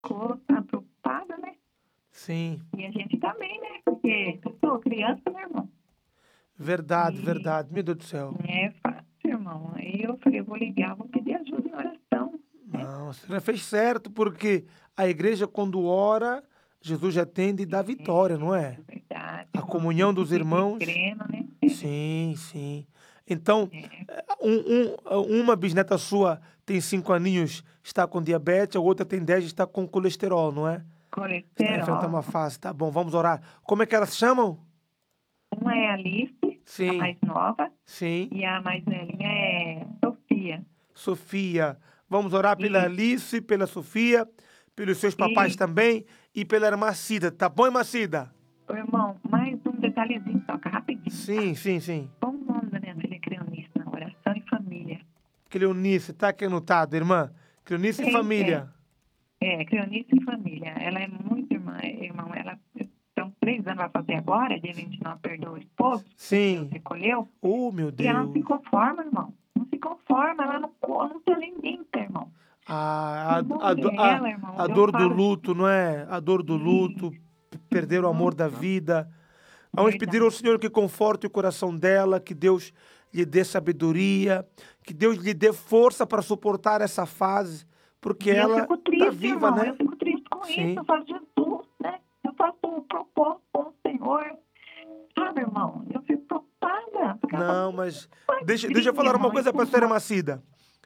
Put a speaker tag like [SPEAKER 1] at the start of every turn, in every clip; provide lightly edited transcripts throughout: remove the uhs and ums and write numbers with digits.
[SPEAKER 1] ficou, tá preocupada, né?
[SPEAKER 2] Sim.
[SPEAKER 1] E a gente também, né? Porque eu sou criança, né, irmão?
[SPEAKER 2] Verdade,
[SPEAKER 1] E
[SPEAKER 2] verdade. Meu Deus do céu.
[SPEAKER 1] não é fácil, irmão. Aí eu falei, eu vou ligar, vou pedir ajuda em oração, né?
[SPEAKER 2] Não, a senhora fez certo, porque a igreja, quando ora, Jesus atende e dá vitória, não é?
[SPEAKER 1] É verdade,
[SPEAKER 2] A
[SPEAKER 1] irmão. A
[SPEAKER 2] comunhão
[SPEAKER 1] gente
[SPEAKER 2] dos
[SPEAKER 1] vive
[SPEAKER 2] irmãos.
[SPEAKER 1] crendo, né?
[SPEAKER 2] Sim, sim. Então,
[SPEAKER 1] É,
[SPEAKER 2] uma bisneta sua tem 5 aninhos, está com diabetes, a outra tem 10 e está com colesterol, não é? Está enfrentando
[SPEAKER 1] colesterol.
[SPEAKER 2] uma fase. Tá bom, vamos orar. Como é que elas se chamam?
[SPEAKER 1] Uma é a Alice, a
[SPEAKER 2] Sim,
[SPEAKER 1] mais nova,
[SPEAKER 2] sim.
[SPEAKER 1] e a mais velhinha é Sofia.
[SPEAKER 2] Sofia. Vamos orar pela
[SPEAKER 1] Isso,
[SPEAKER 2] Alice, pela Sofia, pelos seus papais
[SPEAKER 1] isso.
[SPEAKER 2] também e pela irmã Cida. Tá bom, irmã Cida?
[SPEAKER 1] Ô, irmão, mais um detalhezinho, só que rapidinho, tá?
[SPEAKER 2] Sim, sim, sim.
[SPEAKER 1] Qual o nome da minha filha Creonice na oração e família?
[SPEAKER 2] Cleonice, tá aqui anotado, irmã. Cleonice e
[SPEAKER 1] Tem,
[SPEAKER 2] família.
[SPEAKER 1] Creonice e família. Ela é muito irmã, irmão. Ela são 3 anos, vai fazer agora, dia 29 perdeu o esposo, que Deus
[SPEAKER 2] Sim.
[SPEAKER 1] recolheu.
[SPEAKER 2] Oh, meu
[SPEAKER 1] E ela não se
[SPEAKER 2] Deus.
[SPEAKER 1] conforma, irmão. Não se conforma, ela não se alimenta, irmão.
[SPEAKER 2] A,
[SPEAKER 1] Eu
[SPEAKER 2] a,
[SPEAKER 1] vou
[SPEAKER 2] a,
[SPEAKER 1] ver
[SPEAKER 2] a,
[SPEAKER 1] ela, irmão.
[SPEAKER 2] a
[SPEAKER 1] Eu
[SPEAKER 2] dor do
[SPEAKER 1] falo,
[SPEAKER 2] luto, não é? A dor do luto, perder o amor da
[SPEAKER 1] nossa,
[SPEAKER 2] vida. Vamos pedir ao
[SPEAKER 1] verdade.
[SPEAKER 2] Senhor que conforte o coração dela, que Deus lhe dê sabedoria, que Deus lhe dê força para suportar essa fase, porque
[SPEAKER 1] E eu
[SPEAKER 2] ela
[SPEAKER 1] fico
[SPEAKER 2] está
[SPEAKER 1] triste,
[SPEAKER 2] viva,
[SPEAKER 1] irmão. Eu
[SPEAKER 2] né?
[SPEAKER 1] fico triste com isso.
[SPEAKER 2] Sim.
[SPEAKER 1] Eu falo, Jesus, né? Eu faço um propósito com o Senhor. Sabe, irmão? Eu fico preocupada. Porque ela fala,
[SPEAKER 2] Não, mas deixa eu
[SPEAKER 1] magrinha,
[SPEAKER 2] falar uma
[SPEAKER 1] irmão. E
[SPEAKER 2] coisa para a
[SPEAKER 1] com
[SPEAKER 2] senhora Macida.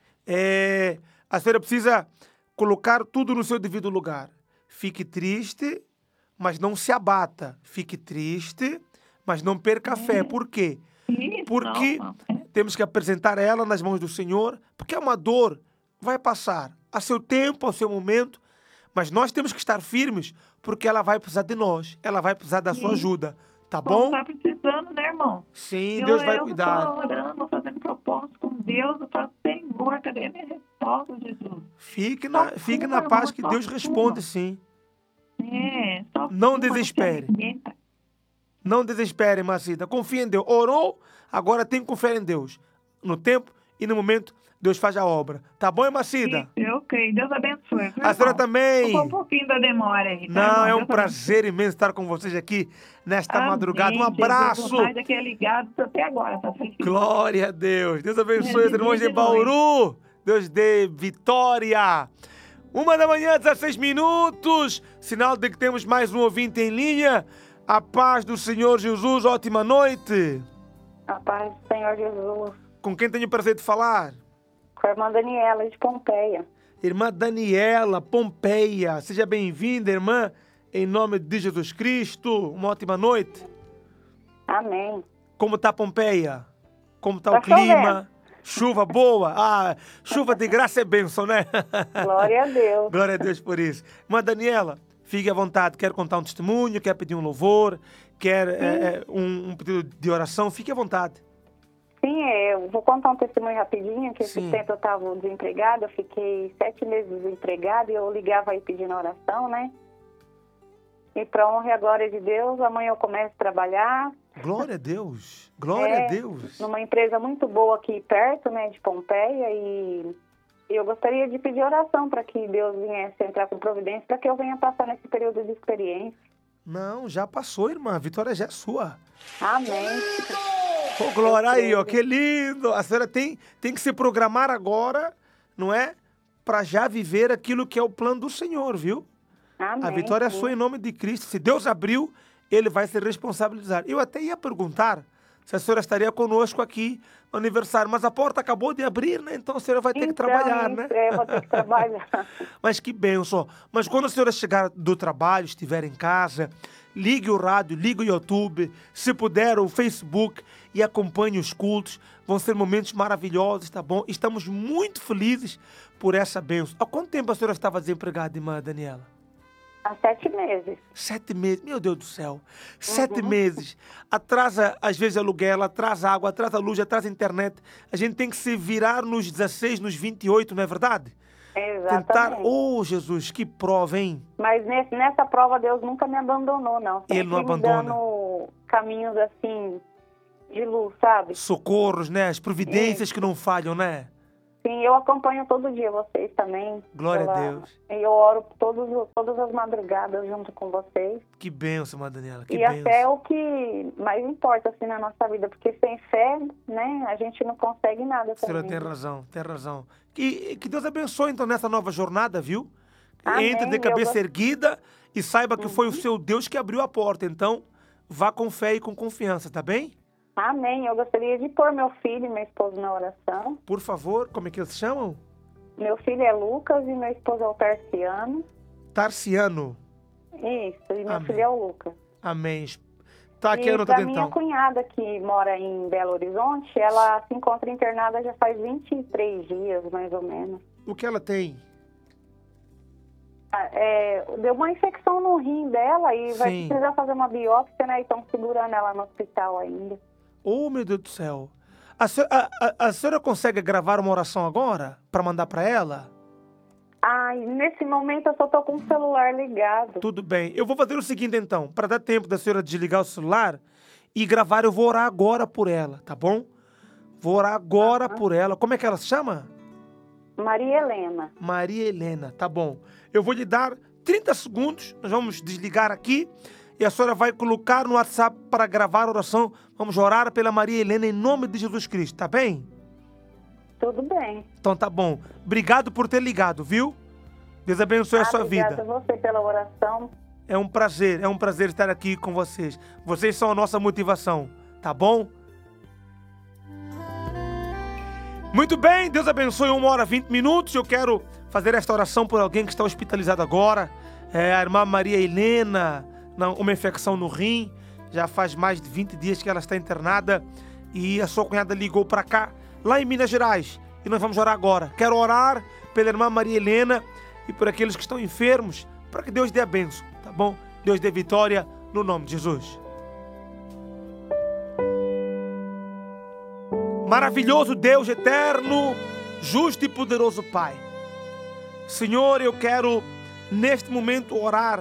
[SPEAKER 2] A senhora precisa colocar tudo no seu devido lugar. Fique triste, mas não se abata. Fique triste, mas não perca a fé. Por quê?
[SPEAKER 1] isso, não,
[SPEAKER 2] Porque
[SPEAKER 1] irmão.
[SPEAKER 2] temos que apresentar ela nas mãos do Senhor, porque é uma dor, vai passar a seu tempo, ao seu momento, mas nós temos que estar firmes, porque ela vai precisar de nós, ela vai precisar da sua
[SPEAKER 1] E
[SPEAKER 2] ajuda, tá
[SPEAKER 1] como
[SPEAKER 2] bom?
[SPEAKER 1] tá precisando, né, irmão?
[SPEAKER 2] Sim,
[SPEAKER 1] Eu,
[SPEAKER 2] Deus vai
[SPEAKER 1] eu tô
[SPEAKER 2] cuidar.
[SPEAKER 1] orando, fazendo propósito com Deus. Eu falo, Senhor, cadê a minha resposta, Jesus? Só
[SPEAKER 2] Fique na
[SPEAKER 1] sua, irmão,
[SPEAKER 2] paz
[SPEAKER 1] é
[SPEAKER 2] que
[SPEAKER 1] só
[SPEAKER 2] Deus responde,
[SPEAKER 1] sua.
[SPEAKER 2] sim.
[SPEAKER 1] É, só
[SPEAKER 2] Não
[SPEAKER 1] sua, não se
[SPEAKER 2] desespere.
[SPEAKER 1] alimenta.
[SPEAKER 2] Não desespere, Macida. Confie em Deus. Orou, agora tem que confiar em Deus. No tempo e no momento, Deus faz a obra. Tá bom,
[SPEAKER 1] Isso,
[SPEAKER 2] Macida?
[SPEAKER 1] eu creio. Deus abençoe, viu,
[SPEAKER 2] A senhora
[SPEAKER 1] irmão? Ficou um
[SPEAKER 2] também.
[SPEAKER 1] pouquinho da demora aí, tá,
[SPEAKER 2] Não,
[SPEAKER 1] irmão?
[SPEAKER 2] é um
[SPEAKER 1] Deus abençoe.
[SPEAKER 2] prazer imenso estar com vocês aqui nesta madrugada. Um
[SPEAKER 1] Amém, Jesus. O
[SPEAKER 2] abraço.
[SPEAKER 1] raio daqui é ligado até agora, tá feliz.
[SPEAKER 2] Glória a Deus. Deus
[SPEAKER 1] É
[SPEAKER 2] abençoe os
[SPEAKER 1] de dia
[SPEAKER 2] irmãos
[SPEAKER 1] e
[SPEAKER 2] de
[SPEAKER 1] de noite.
[SPEAKER 2] Bauru. Deus dê vitória. 1 da manhã, 16 minutos. Sinal de que temos mais um ouvinte em linha. A paz do Senhor Jesus. Ótima noite.
[SPEAKER 3] A paz do Senhor Jesus.
[SPEAKER 2] Com quem tenho o prazer de falar?
[SPEAKER 3] Com a irmã Daniela de Pompeia.
[SPEAKER 2] Irmã Daniela Pompeia. Seja bem-vinda, irmã. Em nome de Jesus Cristo. Uma ótima noite.
[SPEAKER 3] Amém.
[SPEAKER 2] Como está Pompeia? Como está o
[SPEAKER 3] Tá
[SPEAKER 2] clima? Chuva boa? Ah, chuva de graça é bênção, né?
[SPEAKER 3] Glória a Deus.
[SPEAKER 2] Glória a Deus por isso. Mas, Daniela, fique à vontade. Quer contar um testemunho? Quer pedir um louvor? Quer um pedido de oração? Fique à vontade.
[SPEAKER 3] Sim, eu vou contar um testemunho rapidinho, que esse
[SPEAKER 2] Sim.
[SPEAKER 3] tempo eu estava desempregada, eu fiquei 7 meses desempregada e eu ligava aí pedindo oração, né? E para honra e a glória de Deus, amanhã eu começo a trabalhar.
[SPEAKER 2] Glória a Deus. Glória a Deus.
[SPEAKER 3] Numa empresa muito boa aqui perto, né, de Pompeia, e eu gostaria de pedir oração para que Deus viesse entrar com providência, para que eu venha passar nesse período de experiência.
[SPEAKER 2] Não, já passou, irmã. A vitória já é sua.
[SPEAKER 3] Amém.
[SPEAKER 2] Ô, glória aí, ó, que lindo. A senhora tem que se programar agora, não é? Para já viver aquilo que é o plano do Senhor, viu?
[SPEAKER 3] Amém.
[SPEAKER 2] A vitória é
[SPEAKER 3] sim.
[SPEAKER 2] sua em nome de Cristo. Se Deus abriu, Ele vai se responsabilizar. Eu até ia perguntar se a senhora estaria conosco aqui no aniversário, mas a porta acabou de abrir, né? Então a senhora vai ter que trabalhar, né?
[SPEAKER 3] Eu vou ter que trabalhar.
[SPEAKER 2] Mas que bênção. Mas quando a senhora chegar do trabalho, estiver em casa, ligue o rádio, ligue o YouTube, se puder, o Facebook e acompanhe os cultos. Vão ser momentos maravilhosos, tá bom? Estamos muito felizes por essa bênção. Há quanto tempo a senhora estava desempregada, irmã Daniela?
[SPEAKER 3] Há 7 meses.
[SPEAKER 2] 7 meses, meu Deus do céu. 7 meses. Atrasa, às vezes, aluguel, atrasa água, atrasa luz, atrasa internet. A gente tem que se virar nos 16, nos 28, não é verdade?
[SPEAKER 3] Exatamente.
[SPEAKER 2] Tentar. Oh, Jesus, que prova, hein?
[SPEAKER 3] Mas nessa prova Deus nunca me abandonou, não. Sempre
[SPEAKER 2] Ele não
[SPEAKER 3] me
[SPEAKER 2] abandona.
[SPEAKER 3] dando caminhos assim de luz, sabe?
[SPEAKER 2] Socorros, né? As providências que não falham, né?
[SPEAKER 3] Sim, eu acompanho todo dia vocês também.
[SPEAKER 2] Glória a Deus.
[SPEAKER 3] E eu oro todas as madrugadas junto com vocês.
[SPEAKER 2] Que bênção, Irmã Daniela, que
[SPEAKER 3] E
[SPEAKER 2] bênção.
[SPEAKER 3] até o que mais importa assim na nossa vida, porque sem fé, né, a gente não consegue nada
[SPEAKER 2] A senhora
[SPEAKER 3] também.
[SPEAKER 2] tem razão, tem razão. Que Deus abençoe, então, nessa nova jornada, viu?
[SPEAKER 3] Amém,
[SPEAKER 2] Entre de
[SPEAKER 3] eu
[SPEAKER 2] cabeça erguida e saiba que foi o
[SPEAKER 3] Uhum.
[SPEAKER 2] seu Deus que abriu a porta. Então, vá com fé e com confiança, tá bem?
[SPEAKER 3] Amém. Eu gostaria de pôr meu filho e meu esposo na oração.
[SPEAKER 2] Por favor, como é que eles se chamam?
[SPEAKER 3] Meu filho é Lucas e meu esposo é o Tarciano.
[SPEAKER 2] Tarciano.
[SPEAKER 3] Isso, e meu
[SPEAKER 2] Amém.
[SPEAKER 3] filho é o Lucas.
[SPEAKER 2] Amém. Tá aqui
[SPEAKER 3] E
[SPEAKER 2] anotado
[SPEAKER 3] pra minha
[SPEAKER 2] então.
[SPEAKER 3] cunhada que mora em Belo Horizonte, ela se encontra internada já faz 23 dias, mais ou menos.
[SPEAKER 2] O que ela tem?
[SPEAKER 3] Deu uma infecção no rim dela e vai
[SPEAKER 2] Sim.
[SPEAKER 3] precisar fazer uma biópsia, né? E estão segurando ela no hospital ainda.
[SPEAKER 2] Oh, meu Deus do céu. A senhora consegue gravar uma oração agora para mandar para ela?
[SPEAKER 3] Ai, nesse momento eu só tô com o celular ligado.
[SPEAKER 2] Tudo bem. Eu vou fazer o seguinte então, para dar tempo da senhora desligar o celular e gravar, eu vou orar agora por ela, tá bom? Vou orar agora por ela. Como é que ela se chama?
[SPEAKER 3] Maria Helena.
[SPEAKER 2] Maria Helena, tá bom. Eu vou lhe dar 30 segundos, nós vamos desligar aqui e a senhora vai colocar no WhatsApp para gravar a oração. Vamos orar pela Maria Helena em nome de Jesus Cristo, tá bem?
[SPEAKER 3] Tudo bem.
[SPEAKER 2] Então tá bom. Obrigado por ter ligado, viu? Deus abençoe a sua
[SPEAKER 3] Obrigada
[SPEAKER 2] vida.
[SPEAKER 3] a você pela oração.
[SPEAKER 2] É um prazer estar aqui com vocês. Vocês são a nossa motivação, tá bom? Muito bem, Deus abençoe 1h20. Eu quero fazer esta oração por alguém que está hospitalizado agora. A irmã Maria Helena, uma infecção no rim. Já faz mais de 20 dias que ela está internada e a sua cunhada ligou para cá, lá em Minas Gerais. E nós vamos orar agora. Quero orar pela irmã Maria Helena e por aqueles que estão enfermos, para que Deus dê a bênção, tá bom? Deus dê vitória no nome de Jesus. Maravilhoso Deus eterno, justo e poderoso Pai. Senhor, eu quero neste momento orar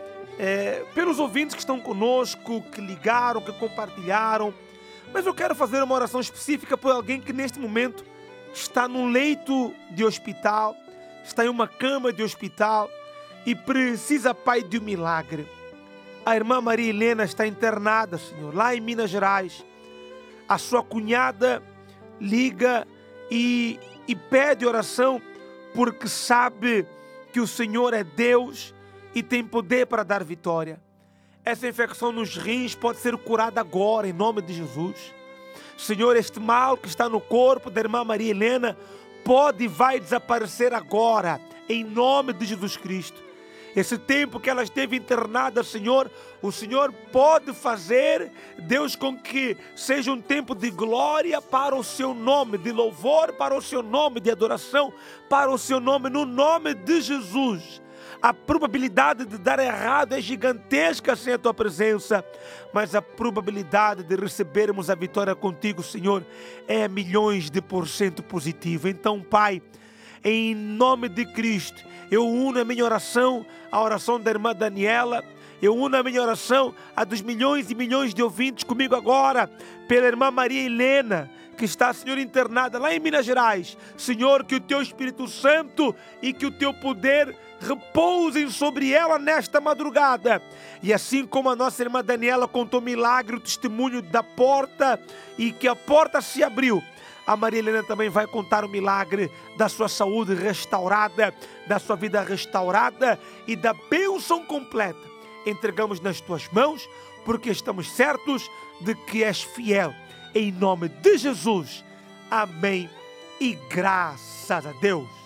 [SPEAKER 2] pelos ouvintes que estão conosco, que ligaram, que compartilharam. Mas eu quero fazer uma oração específica por alguém que neste momento está num leito de hospital, está em uma cama de hospital e precisa, Pai, de um milagre. A irmã Maria Helena está internada, Senhor, lá em Minas Gerais. A sua cunhada liga e pede oração porque sabe que o Senhor é Deus e tem poder para dar vitória. Essa infecção nos rins pode ser curada agora, em nome de Jesus. Senhor, este mal que está no corpo da irmã Maria Helena pode e vai desaparecer agora, em nome de Jesus Cristo. Esse tempo que ela esteve internada, Senhor, o Senhor pode fazer, Deus, com que seja um tempo de glória para o seu nome, de louvor para o seu nome, de adoração para o seu nome, no nome de Jesus. A probabilidade de dar errado é gigantesca sem a tua presença, mas a probabilidade de recebermos a vitória contigo, Senhor, é milhões de % positivo. Então, Pai, em nome de Cristo, eu uno a minha oração à oração da irmã Daniela, eu uno a minha oração a dos milhões e milhões de ouvintes comigo agora, pela irmã Maria Helena, que está, Senhor, internada lá em Minas Gerais. Senhor, que o teu Espírito Santo e que o teu poder repousem sobre ela nesta madrugada. E assim como a nossa irmã Daniela contou milagre, o testemunho da porta, e que a porta se abriu, a Maria Helena também vai contar o milagre da sua saúde restaurada, da sua vida restaurada e da bênção completa. Entregamos nas tuas mãos, porque estamos certos de que és fiel. Em nome de Jesus. Amém. E graças a Deus.